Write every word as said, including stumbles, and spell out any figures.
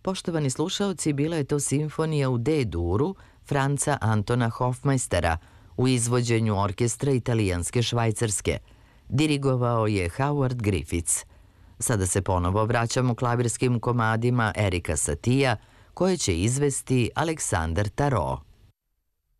Poštovani slušaoci, bila je to simfonija u D-duru Franca Antona Hofmeistera u izvođenju orkestra italijanske Švajcarske. Dirigovao je Howard Griffiths. Sada se ponovo vraćamo klavirskim komadima Erika Satija, koje će izvesti Aleksandar Tarot.